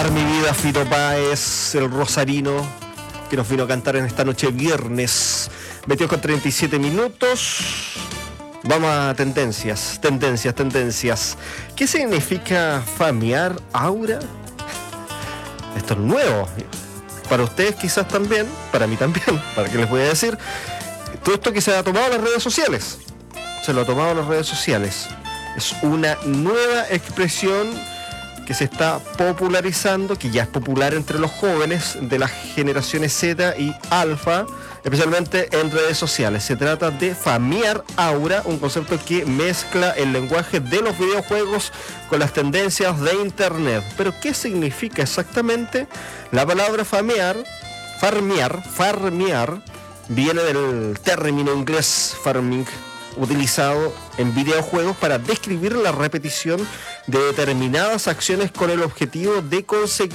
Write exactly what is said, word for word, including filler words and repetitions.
mi vida, Fito Páez, el rosarino, que nos vino a cantar en esta noche viernes, veintidós con treinta y siete minutos. Vamos a tendencias, tendencias, tendencias. ¿Qué significa famear aura? Esto es nuevo. Para ustedes quizás también, para mí también, para qué les voy a decir. Todo esto que se ha tomado en las redes sociales. Se lo ha tomado en las redes sociales. Es una nueva expresión que se está popularizando, que ya es popular entre los jóvenes de las generaciones Z y Alfa, especialmente en redes sociales. Se trata de famear aura, un concepto que mezcla el lenguaje de los videojuegos con las tendencias de internet. Pero ¿qué significa exactamente? La palabra famear, farmear, farmear, viene del término inglés farming, utilizado en videojuegos para describir la repetición de determinadas acciones con el objetivo de conseguir